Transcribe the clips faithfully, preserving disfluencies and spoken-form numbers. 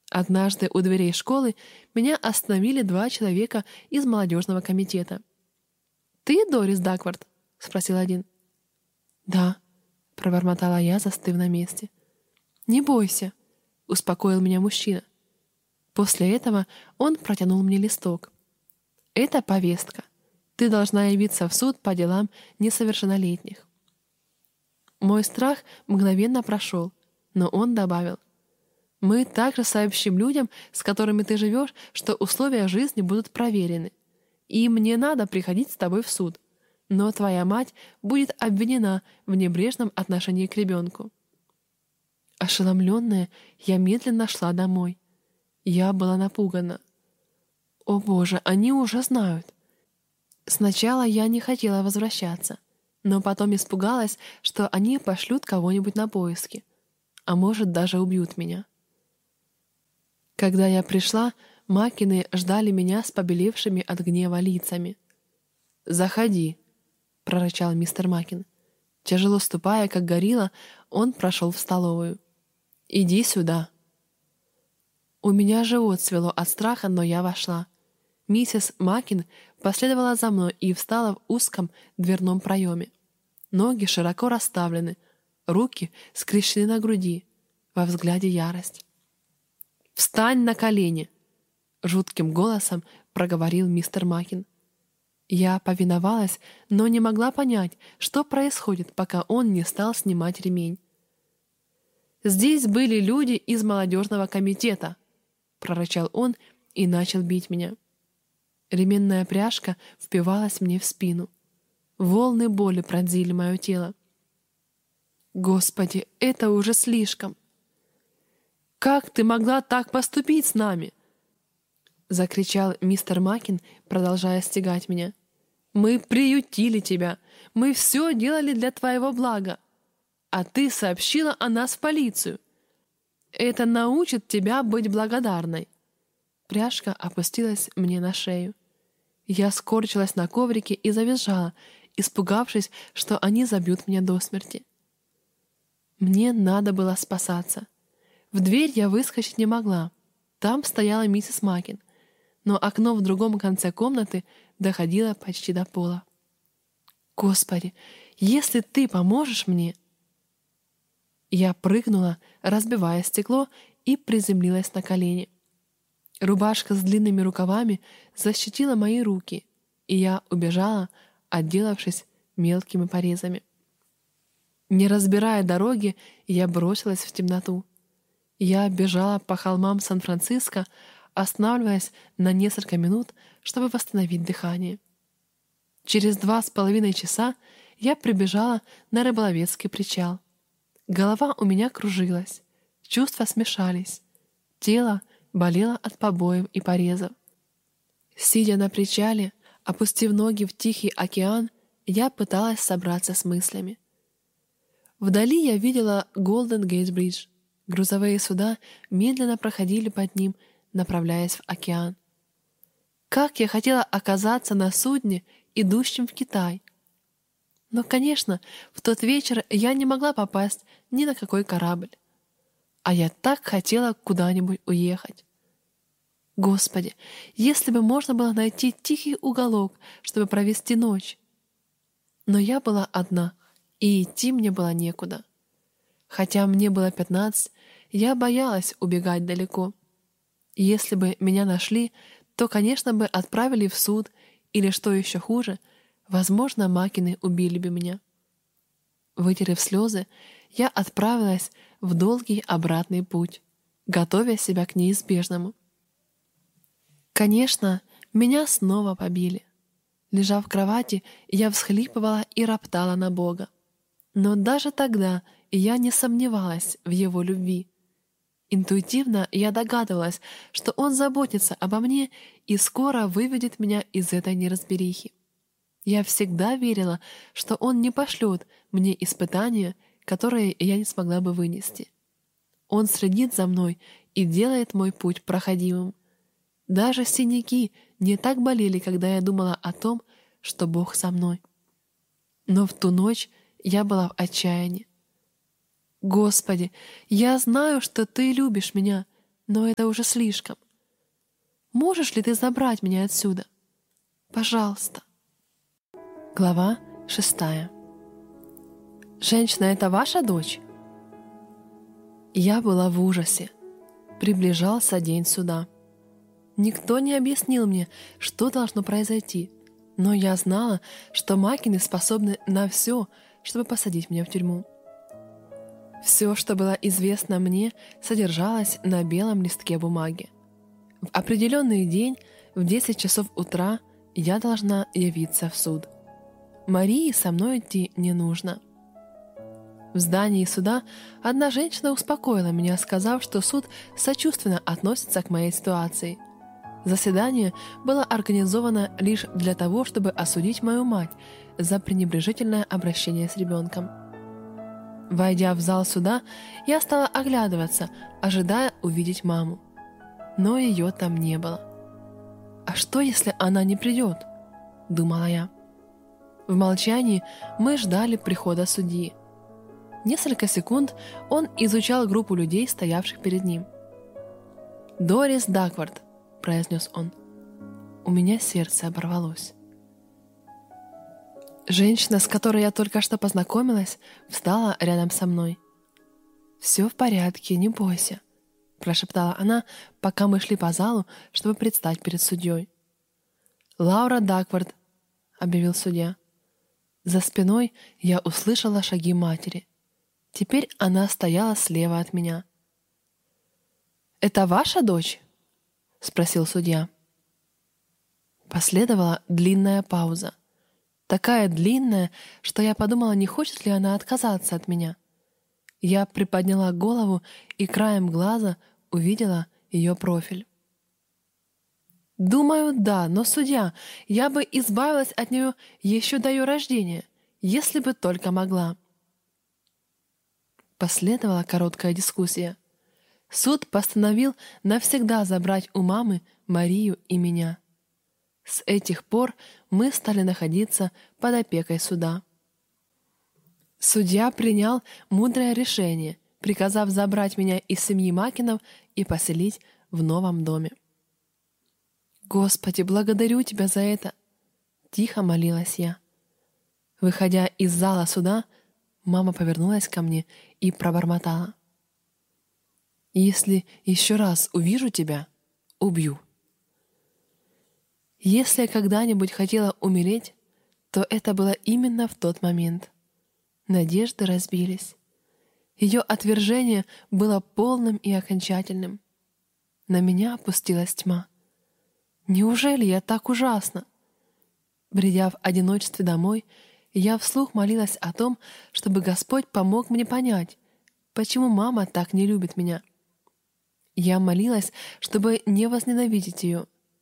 Однажды у дверей школы меня остановили два человека из молодежного комитета. «Ты Дорис Даквард?» — спросил один. «Да», — пробормотала я, застыв на месте. «Не бойся», — успокоил меня мужчина. После этого он протянул мне листок. «Это повестка. Ты должна явиться в суд по делам несовершеннолетних». Мой страх мгновенно прошел, но он добавил: «Мы также сообщим людям, с которыми ты живешь, что условия жизни будут проверены. И мне надо приходить с тобой в суд, но твоя мать будет обвинена в небрежном отношении к ребенку». Ошеломленная, я медленно шла домой. Я была напугана. О боже, они уже знают. Сначала я не хотела возвращаться, но потом испугалась, что они пошлют кого-нибудь на поиски, а может, даже убьют меня. Когда я пришла, Макины ждали меня с побелевшими от гнева лицами. «Заходи», — прорычал мистер Макин. Тяжело ступая, как горилла, он прошел в столовую. «Иди сюда». У меня живот свело от страха, но я вошла. Миссис Макин последовала за мной и встала в узком дверном проеме. Ноги широко расставлены, руки скрещены на груди, во взгляде ярость. «Встань на колени!» — жутким голосом проговорил мистер Макин. Я повиновалась, но не могла понять, что происходит, пока он не стал снимать ремень. «Здесь были люди из молодежного комитета», — прорычал он и начал бить меня. Ременная пряжка впивалась мне в спину. Волны боли пронзили мое тело. «Господи, это уже слишком! Как ты могла так поступить с нами?» — закричал мистер Макин, продолжая стягать меня. «Мы приютили тебя, мы все делали для твоего блага, а ты сообщила о нас в полицию. Это научит тебя быть благодарной». Пряжка опустилась мне на шею. Я скорчилась на коврике и завизжала, испугавшись, что они забьют меня до смерти. Мне надо было спасаться. В дверь я выскочить не могла. Там стояла миссис Макин, но окно в другом конце комнаты доходило почти до пола. «Господи, если ты поможешь мне...» Я прыгнула, разбивая стекло, и приземлилась на колени. Рубашка с длинными рукавами защитила мои руки, и я убежала, отделавшись мелкими порезами. Не разбирая дороги, я бросилась в темноту. Я бежала по холмам Сан-Франциско, останавливаясь на несколько минут, чтобы восстановить дыхание. Через два с половиной часа я прибежала на рыболовецкий причал. Голова у меня кружилась, чувства смешались, тело болело от побоев и порезов. Сидя на причале, опустив ноги в тихий океан, я пыталась собраться с мыслями. Вдали я видела Голден-Гейт-бридж. Грузовые суда медленно проходили под ним, направляясь в океан. Как я хотела оказаться на судне, идущем в Китай! Но, конечно, в тот вечер я не могла попасть ни на какой корабль. А я так хотела куда-нибудь уехать. Господи, если бы можно было найти тихий уголок, чтобы провести ночь. Но я была одна, и идти мне было некуда. Хотя мне было пятнадцать, я боялась убегать далеко. Если бы меня нашли, то, конечно, бы отправили в суд, или, что еще хуже, возможно, Макины убили бы меня. Вытерев слезы, я отправилась в долгий обратный путь, готовя себя к неизбежному. Конечно, меня снова побили. Лежа в кровати, я всхлипывала и роптала на Бога. Но даже тогда я не сомневалась в Его любви. Интуитивно я догадывалась, что Он заботится обо мне и скоро выведет меня из этой неразберихи. Я всегда верила, что Он не пошлет мне испытания, которые я не смогла бы вынести. Он следит за мной и делает мой путь проходимым. Даже синяки не так болели, когда я думала о том, что Бог со мной. Но в ту ночь я была в отчаянии. «Господи, я знаю, что Ты любишь меня, но это уже слишком. Можешь ли ты забрать меня отсюда? Пожалуйста. Глава шестая. «Женщина, это ваша дочь?» Я была в ужасе. Приближался день суда. Никто не объяснил мне, что должно произойти, но я знала, что Маккины способны на все, чтобы посадить меня в тюрьму. Все, что было известно мне, содержалось на белом листке бумаги. В определенный день в десять часов утра я должна явиться в суд. Марии со мной идти не нужно. В здании суда одна женщина успокоила меня, сказав, что суд сочувственно относится к моей ситуации. Заседание было организовано лишь для того, чтобы осудить мою мать за пренебрежительное обращение с ребенком. Войдя в зал суда, я стала оглядываться, ожидая увидеть маму. Но ее там не было. «А что, если она не придет?» — думала я. В молчании мы ждали прихода судьи. Несколько секунд он изучал группу людей, стоявших перед ним. «Дорис Даквард», — произнес он. У меня сердце оборвалось. Женщина, с которой я только что познакомилась, встала рядом со мной. «Все в порядке, не бойся», — прошептала она, пока мы шли по залу, чтобы предстать перед судьей. «Лаура Даквард», — объявил судья. За спиной я услышала шаги матери. Теперь она стояла слева от меня. «Это ваша дочь?» — спросил судья. Последовала длинная пауза. Такая длинная, что я подумала, не хочет ли она отказаться от меня. Я приподняла голову и краем глаза увидела ее профиль. «Думаю, да, но, судья, я бы избавилась от нее еще до ее рождения, если бы только могла». Последовала короткая дискуссия. Суд постановил навсегда забрать у мамы Марию и меня. С этих пор мы стали находиться под опекой суда. Судья принял мудрое решение, приказав забрать меня из семьи Маккинов и поселить в новом доме. «Господи, благодарю Тебя за это!» — тихо молилась я. Выходя из зала суда, мама повернулась ко мне и пробормотала: «Если еще раз увижу тебя, убью». Если я когда-нибудь хотела умереть, то это было именно в тот момент. Надежды разбились. Ее отвержение было полным и окончательным. На меня опустилась тьма. Неужели я так ужасна? Бредя в одиночестве домой, я вслух молилась о том, чтобы Господь помог мне понять, почему мама так не любит меня. Я молилась, чтобы не возненавидеть ее.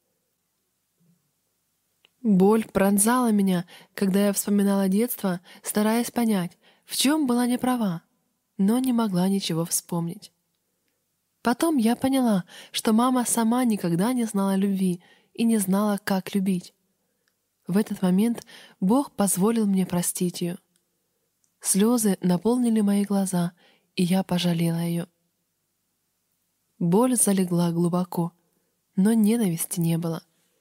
Боль пронзала меня, когда я вспоминала детство, стараясь понять, в чем была неправа, но не могла ничего вспомнить. Потом я поняла, что мама сама никогда не знала любви и не знала, как любить. В этот момент Бог позволил мне простить ее. Слезы наполнили мои глаза, и я пожалела ее. Боль залегла глубоко, но ненависти не было.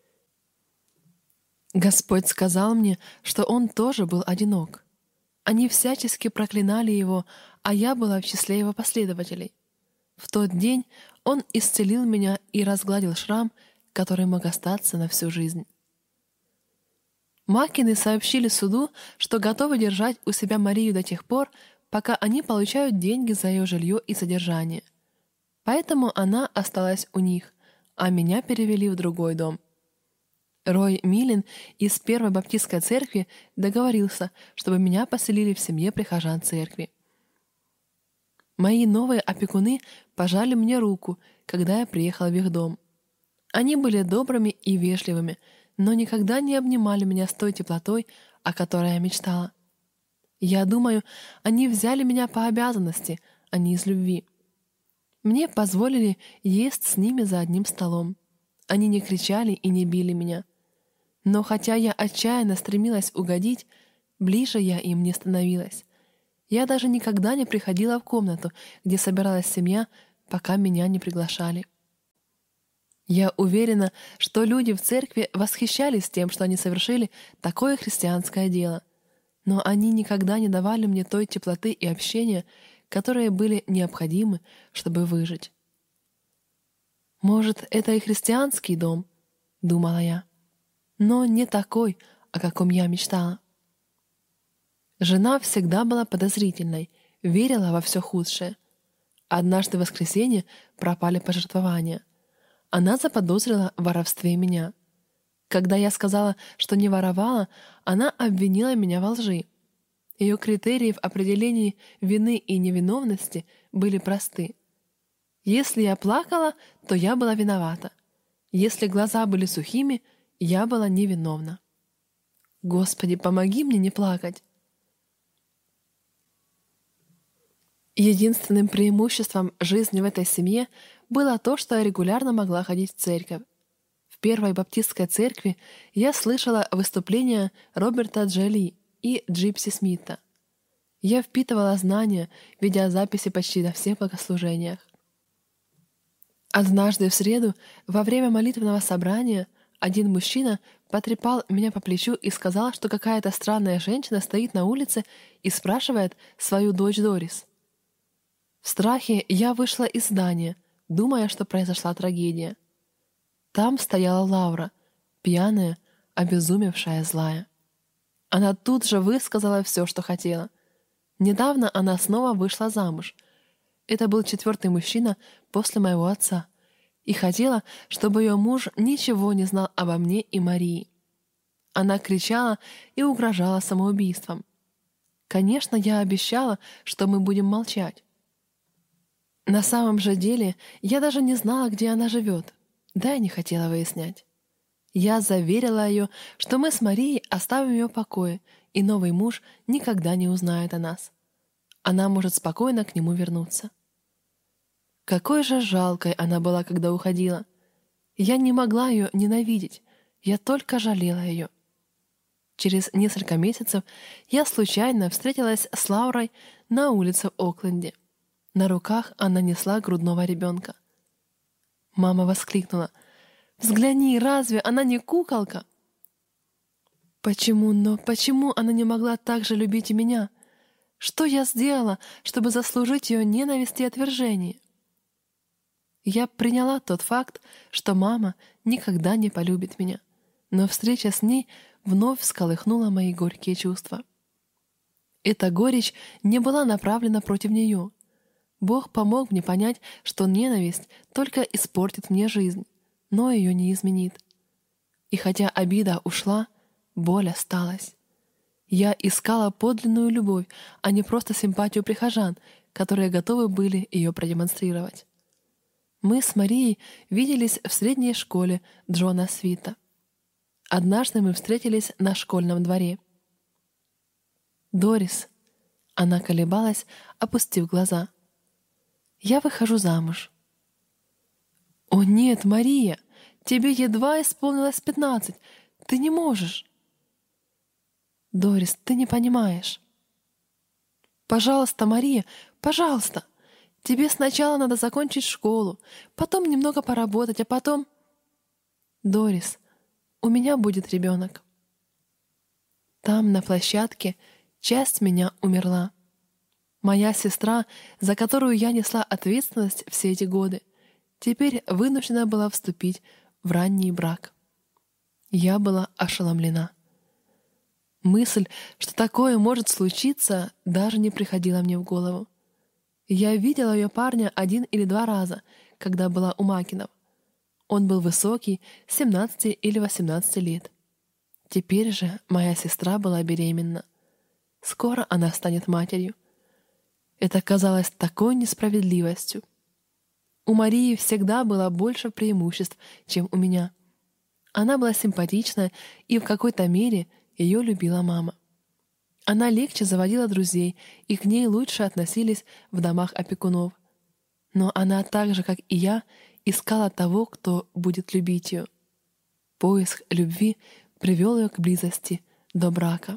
Господь сказал мне, что Он тоже был одинок. Они всячески проклинали Его, а я была в числе Его последователей. В тот день Он исцелил меня и разгладил шрам, который мог остаться на всю жизнь. Маккины сообщили суду, что готовы держать у себя Марию до тех пор, пока они получают деньги за ее жилье и содержание. Поэтому она осталась у них, а меня перевели в другой дом. Рой Миллин из Первой Баптистской церкви договорился, чтобы меня поселили в семье прихожан церкви. Мои новые опекуны пожали мне руку, когда я приехала в их дом. Они были добрыми и вежливыми, но никогда не обнимали меня с той теплотой, о которой я мечтала. Я думаю, они взяли меня по обязанности, а не из любви. Мне позволили есть с ними за одним столом. Они не кричали и не били меня. Но хотя я отчаянно стремилась угодить, ближе я им не становилась. Я даже никогда не приходила в комнату, где собиралась семья, пока меня не приглашали. Я уверена, что люди в церкви восхищались тем, что они совершили такое христианское дело, но они никогда не давали мне той теплоты и общения, которые были необходимы, чтобы выжить. «Может, это и христианский дом?» — думала я. «Но не такой, о каком я мечтала». Жена всегда была подозрительной, верила во все худшее. Однажды в воскресенье пропали пожертвования. Она заподозрила в воровстве меня. Когда я сказала, что не воровала, она обвинила меня во лжи. Ее критерии в определении вины и невиновности были просты. Если я плакала, то я была виновата. Если глаза были сухими, я была невиновна. Господи, помоги мне не плакать. Единственным преимуществом жизни в этой семье было то, что я регулярно могла ходить в церковь. В Первой баптистской церкви я слышала выступления Роберта Джелли и Джипси Смита. Я впитывала знания, ведя записи почти на всех богослужениях. Однажды в среду, во время молитвенного собрания, один мужчина потрепал меня по плечу и сказал, что какая-то странная женщина стоит на улице и спрашивает свою дочь Дорис. В страхе я вышла из здания, думая, что произошла трагедия. Там стояла Лаура, пьяная, обезумевшая, злая. Она тут же высказала все, что хотела. Недавно она снова вышла замуж. Это был четвертый мужчина после моего отца. И хотела, чтобы ее муж ничего не знал обо мне и Марии. Она кричала и угрожала самоубийством. Конечно, я обещала, что мы будем молчать. На самом же деле, я даже не знала, где она живет, да и не хотела выяснять. Я заверила ее, что мы с Марией оставим ее в покое, и новый муж никогда не узнает о нас. Она может спокойно к нему вернуться. Какой же жалкой она была, когда уходила. Я не могла ее ненавидеть, я только жалела ее. Через несколько месяцев я случайно встретилась с Лаурой на улице в Окленде. На руках она несла грудного ребенка. Мама воскликнула: «Взгляни, разве она не куколка?» Почему, но почему она не могла так же любить и меня? Что я сделала, чтобы заслужить ее ненависть и отвержение? Я приняла тот факт, что мама никогда не полюбит меня, но встреча с ней вновь всколыхнула мои горькие чувства. Эта горечь не была направлена против нее. Бог помог мне понять, что ненависть только испортит мне жизнь, но ее не изменит. И хотя обида ушла, боль осталась. Я искала подлинную любовь, а не просто симпатию прихожан, которые готовы были ее продемонстрировать. Мы с Марией виделись в средней школе Джона Свита. Однажды мы встретились на школьном дворе. «Дорис», — она колебалась, опустив глаза, — «я выхожу замуж». «О нет, Мария, тебе едва исполнилось пятнадцать, ты не можешь». «Дорис, ты не понимаешь». «Пожалуйста, Мария, пожалуйста. Тебе сначала надо закончить школу, потом немного поработать, а потом...» «Дорис, у меня будет ребенок». Там, на площадке, часть меня умерла. Моя сестра, за которую я несла ответственность все эти годы, теперь вынуждена была вступить в ранний брак. Я была ошеломлена. Мысль, что такое может случиться, даже не приходила мне в голову. Я видела ее парня один или два раза, когда была у Макинов. Он был высокий, семнадцати или восемнадцати лет. Теперь же моя сестра была беременна. Скоро она станет матерью. Это казалось такой несправедливостью. У Марии всегда было больше преимуществ, чем у меня. Она была симпатичная, и в какой-то мере ее любила мама. Она легче заводила друзей, и к ней лучше относились в домах опекунов. Но она так же, как и я, искала того, кто будет любить ее. Поиск любви привел ее к близости до брака.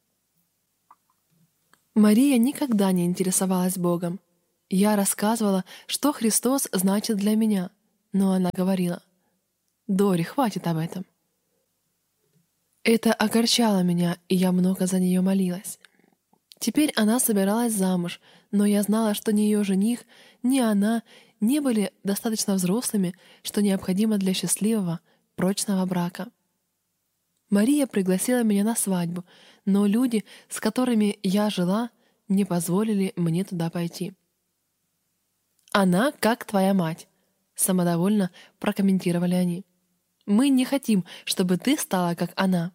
Мария никогда не интересовалась Богом. Я рассказывала, что Христос значит для меня, но она говорила: Дори, хватит об этом. Это огорчало меня, и я много за нее молилась. Теперь она собиралась замуж, но я знала, что ни ее жених, ни она не были достаточно взрослыми, что необходимо для счастливого, прочного брака. Мария пригласила меня на свадьбу, но люди, с которыми я жила, не позволили мне туда пойти. «Она как твоя мать», — самодовольно прокомментировали они. «Мы не хотим, чтобы ты стала как она».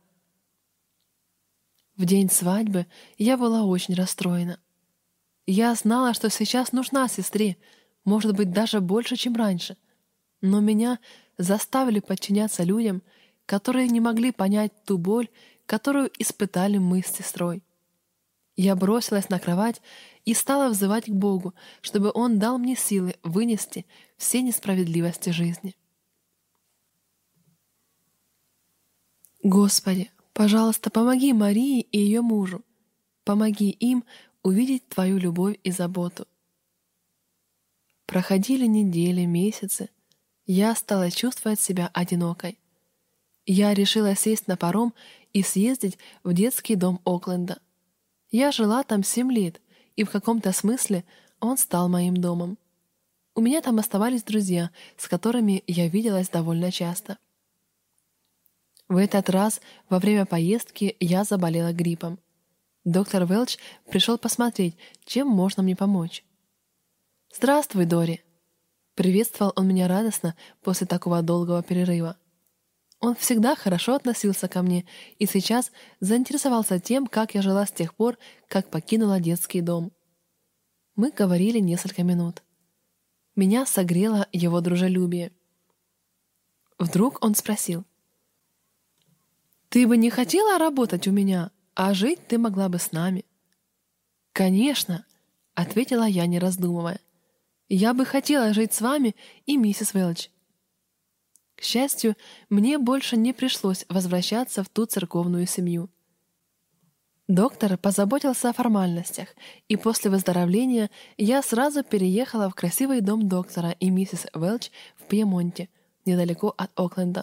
В день свадьбы я была очень расстроена. Я знала, что сейчас нужна сестре, может быть, даже больше, чем раньше. Но меня заставили подчиняться людям, которые не могли понять ту боль, которую испытали мы с сестрой. Я бросилась на кровать и стала взывать к Богу, чтобы Он дал мне силы вынести все несправедливости жизни. Господи, пожалуйста, помоги Марии и ее мужу. Помоги им увидеть Твою любовь и заботу. Проходили недели, месяцы. Я стала чувствовать себя одинокой. Я решила сесть на паром и съездить в детский дом Окленда. Я жила там семь лет, и в каком-то смысле он стал моим домом. У меня там оставались друзья, с которыми я виделась довольно часто. В этот раз во время поездки я заболела гриппом. Доктор Велч пришел посмотреть, чем можно мне помочь. «Здравствуй, Дори!» Приветствовал он меня радостно после такого долгого перерыва. Он всегда хорошо относился ко мне и сейчас заинтересовался тем, как я жила с тех пор, как покинула детский дом. Мы говорили несколько минут. Меня согрело его дружелюбие. Вдруг он спросил: «Ты бы не хотела работать у меня, а жить ты могла бы с нами?» «Конечно», — ответила я, не раздумывая. «Я бы хотела жить с вами и миссис Велч». К счастью, мне больше не пришлось возвращаться в ту церковную семью. Доктор позаботился о формальностях, и после выздоровления я сразу переехала в красивый дом доктора и миссис Велч в Пьемонте, недалеко от Окленда.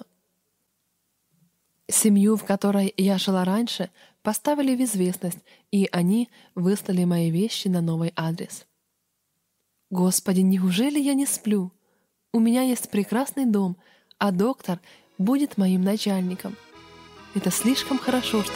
Семью, в которой я жила раньше, поставили в известность, и они выслали мои вещи на новый адрес. Господи, неужели я не сплю? У меня есть прекрасный дом, а доктор будет моим начальником. Это слишком хорошо, чтобы